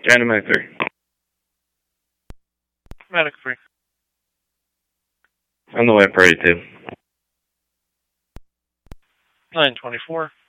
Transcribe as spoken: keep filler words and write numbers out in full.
Dynamic three. Medic three. On the way, party two. nine twenty-four.